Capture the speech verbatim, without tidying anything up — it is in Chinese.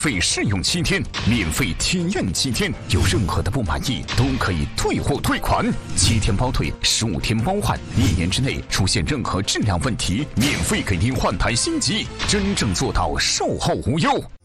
费试用七天，免费体验七天，有任何的不满意都可以退货退款，七天包退，十五天包换，一年之内出现任何质量问题，免费给您换台新机，真正做到售后无忧。